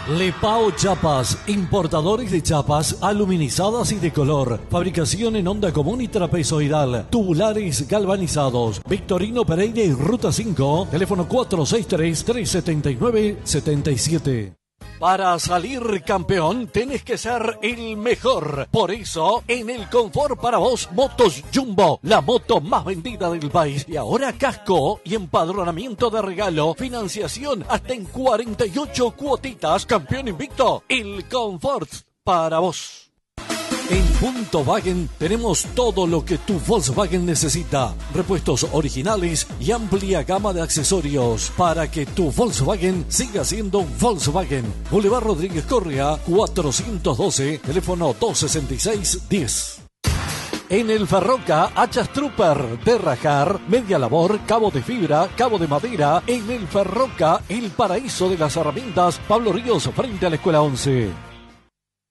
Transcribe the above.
Lepao Chapas, importadores de chapas aluminizadas y de color. Fabricación en onda común y trapezoidal. Tubulares galvanizados. Victorino Pereira y Ruta 5. Teléfono 463-379-77. Para salir campeón tenés que ser el mejor. Por eso, en el Confort para vos, Motos Jumbo, la moto más vendida del país. Y ahora casco y empadronamiento de regalo. Financiación hasta en 48 cuotitas. Campeón invicto, el Confort para vos. En Punto Wagen tenemos todo lo que tu Volkswagen necesita. Repuestos originales y amplia gama de accesorios para que tu Volkswagen siga siendo Volkswagen. Boulevard Rodríguez Correa, 412, teléfono 266-10. En el Ferroca, hachas Trooper de rajar, media labor, cabo de fibra, cabo de madera. En el Ferroca, el paraíso de las herramientas. Pablo Ríos, frente a la Escuela 11.